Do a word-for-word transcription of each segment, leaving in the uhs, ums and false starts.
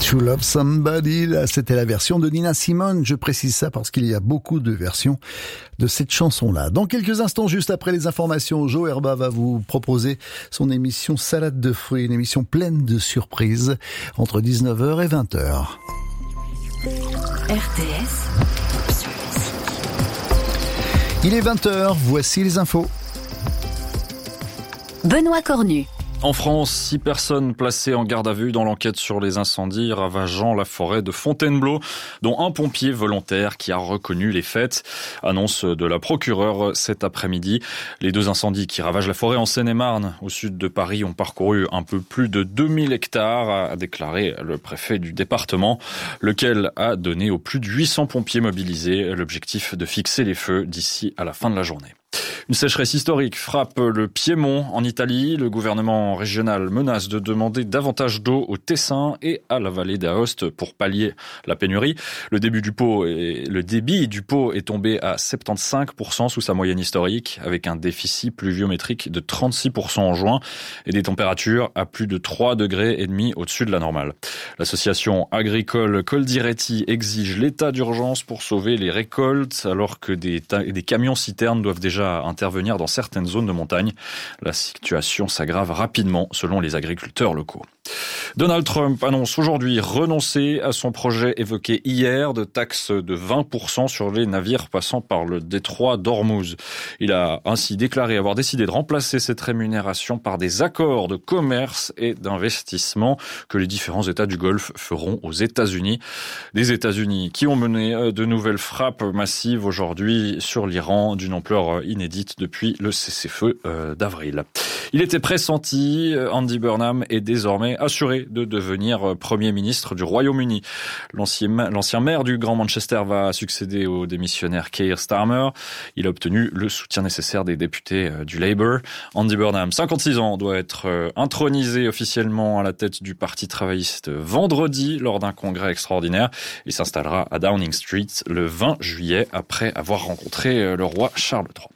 To Love Somebody, là, c'était la version de Nina Simone. Je précise ça parce qu'il y a beaucoup de versions de cette chanson-là. Dans quelques instants, juste après les informations, Joe Herba va vous proposer son émission Salade de fruits, une émission pleine de surprises entre dix-neuf heures et vingt heures. R T S. Il est vingt heures, voici les infos. Benoît Cornu. En France, six personnes placées en garde à vue dans l'enquête sur les incendies ravageant la forêt de Fontainebleau, dont un pompier volontaire qui a reconnu les faits. Annonce de la procureure cet après-midi. Les deux incendies qui ravagent la forêt en Seine-et-Marne, au sud de Paris, ont parcouru un peu plus de deux mille hectares, a déclaré le préfet du département, lequel a donné aux plus de huit cents pompiers mobilisés l'objectif de fixer les feux d'ici à la fin de la journée. Une sécheresse historique frappe le Piémont en Italie. Le gouvernement régional menace de demander davantage d'eau au Tessin et à la vallée d'Aoste pour pallier la pénurie. Le début du Pô est, le débit du Pô est tombé à soixante-quinze pour cent sous sa moyenne historique, avec un déficit pluviométrique de trente-six pour cent en juin et des températures à plus de trois degrés et demi au-dessus de la normale. L'association agricole Coldiretti exige l'état d'urgence pour sauver les récoltes, alors que des, ta- des camions-citernes doivent déjà intervenir dans certaines zones de montagne. La situation s'aggrave rapidement selon les agriculteurs locaux. Donald Trump annonce aujourd'hui renoncer à son projet évoqué hier de taxe de vingt pour cent sur les navires passant par le détroit d'Ormuz. Il a ainsi déclaré avoir décidé de remplacer cette rémunération par des accords de commerce et d'investissement que les différents États du Golfe feront aux États-Unis. Des États-Unis qui ont mené de nouvelles frappes massives aujourd'hui sur l'Iran d'une ampleur inédite depuis le cessez-feu d'avril. Il était pressenti, Andy Burnham est désormais assuré de devenir Premier ministre du Royaume-Uni. L'ancien, l'ancien maire du Grand Manchester va succéder au démissionnaire Keir Starmer. Il a obtenu le soutien nécessaire des députés du Labour. Andy Burnham, cinquante-six ans, doit être intronisé officiellement à la tête du Parti travailliste vendredi lors d'un congrès extraordinaire. Il s'installera à Downing Street le vingt juillet après avoir rencontré le roi Charles trois.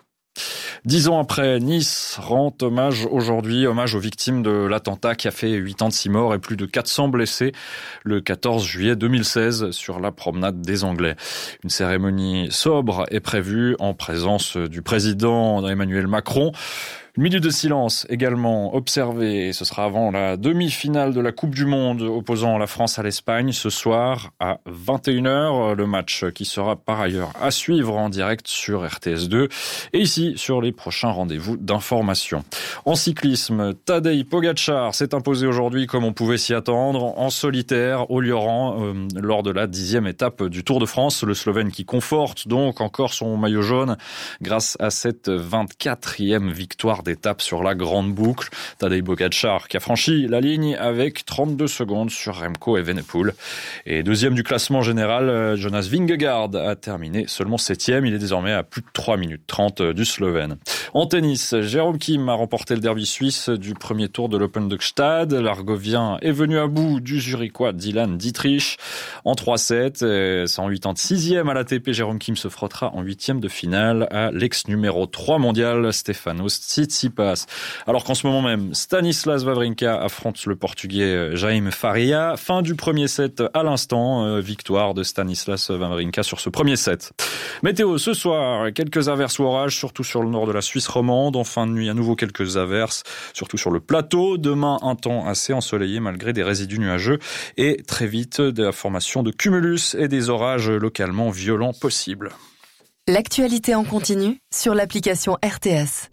Dix ans après, Nice rend hommage aujourd'hui, hommage aux victimes de l'attentat qui a fait huit ans de six morts et plus de quatre cents blessés le quatorze juillet deux mille seize sur la promenade des Anglais. Une cérémonie sobre est prévue en présence du président Emmanuel Macron. Une minute de silence également observée, et ce sera avant la demi-finale de la Coupe du Monde opposant la France à l'Espagne ce soir à vingt et une heures. Le match qui sera par ailleurs à suivre en direct sur R T S deux et ici sur les prochains rendez-vous d'information. En cyclisme, Tadej Pogačar s'est imposé aujourd'hui comme on pouvait s'y attendre en solitaire au Lioran euh, lors de la dixième étape du Tour de France. Le Slovène qui conforte donc encore son maillot jaune grâce à cette vingt-quatrième victoire d'étape sur la grande boucle. Tadej Pogačar qui a franchi la ligne avec trente-deux secondes sur Remco Evenepoel. Et deuxième du classement général, Jonas Vingegaard a terminé seulement septième. Il est désormais à plus de trois minutes trente du Slovène. En tennis, Jérôme Kim a remporté le derby suisse du premier tour de l'Open de Gstad. L'Argovien est venu à bout du Zurichois Dylan Dietrich en trois sept. cent quatre-vingt-sixième à l'A T P, Jérôme Kim se frottera en huitième de finale à l'ex numéro trois mondial Stefanos Tsitsipas. Alors qu'en ce moment même, Stanislas Wawrinka affronte le Portugais Jaime Faria. Fin du premier set à l'instant. Victoire de Stanislas Wawrinka sur ce premier set. Météo, ce soir, quelques averses ou orages, surtout sur le nord de la Suisse romande. En fin de nuit, à nouveau quelques averses, surtout sur le plateau. Demain, un temps assez ensoleillé malgré des résidus nuageux. Et très vite, de la formation de cumulus et des orages localement violents possibles. L'actualité en continu sur l'application R T S.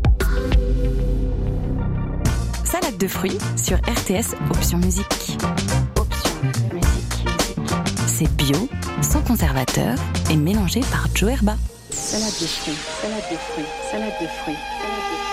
Salade de fruits sur R T S, option musique. Option musique. C'est bio, sans conservateur et mélangé par Joe Herba. Salade de fruits, salade de fruits, salade de fruits.